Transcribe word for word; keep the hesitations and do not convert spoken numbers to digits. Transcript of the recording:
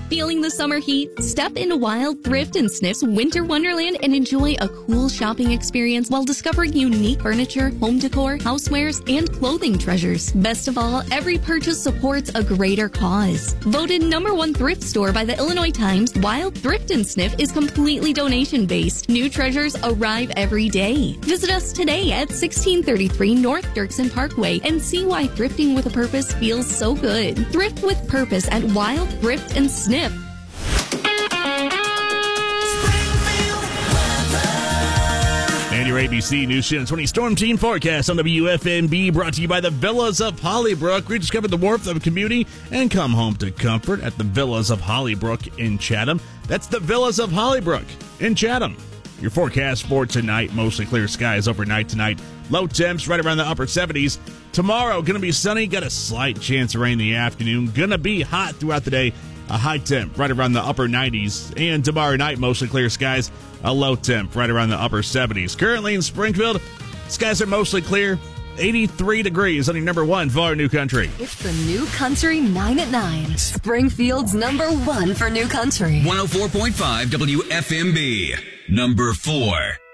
Feeling the summer heat? Step into Wild Thrift and Sniff's Winter Wonderland and enjoy a cool shopping experience while discovering unique furniture, home decor, housewares, and clothing treasures. Best of all, every purchase supports a greater cause. Voted number one thrift store by the Illinois Times, Wild Thrift and Sniff is completely donation-based. New treasures arrive every day. Visit us today at sixteen thirty-three North Dirksen Parkway and see why thrifting with a purpose feels so good. Thrift with purpose at Wild Thrift and Sniff. And your A B C News Channel twenty Storm Team forecast on W F M B, brought to you by the Villas of Hollybrook. Rediscover the warmth of community and come home to comfort at the Villas of Hollybrook in Chatham. That's the Villas of Hollybrook in Chatham. Your forecast for tonight, mostly clear skies overnight tonight. Low temps right around the upper seventies. Tomorrow, going to be sunny, got a slight chance of rain in the afternoon. Going to be hot throughout the day. A high temp right around the upper nineties. And tomorrow night, mostly clear skies. A low temp right around the upper seventies. Currently in Springfield, skies are mostly clear. eighty-three degrees on your number one for New Country. It's the New Country nine at nine. Springfield's number one for New Country. one oh four point five W F M B. Number four.